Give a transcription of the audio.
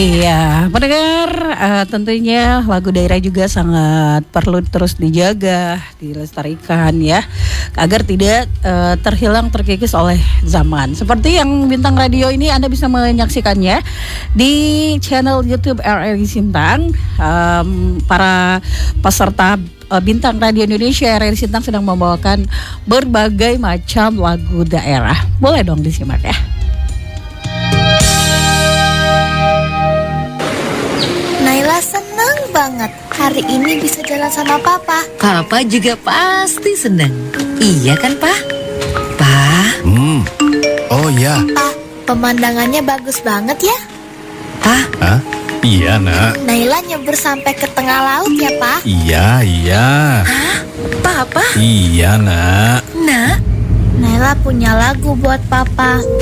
Iya, pendengar, tentunya lagu daerah juga sangat perlu terus dijaga, dilestarikan ya, agar tidak terhilang terkikis oleh zaman. Seperti yang Bintang Radio ini Anda bisa menyaksikannya di channel YouTube RRI Sintang. Para peserta Bintang Radio Indonesia RRI Sintang sedang membawakan berbagai macam lagu daerah. Boleh dong disimak ya. Naila senang banget hari ini bisa jalan sama Papa. Papa juga pasti senang. Iya kan, Pa? Pa? Oh ya. Pa, pemandangannya bagus banget ya. Pa? Hah? Iya, Nak. Naila nyebur sampai ke tengah laut ya, Pa. Iya. Hah? Papa? Iya, Nak. Nak? Naila punya lagu buat Papa.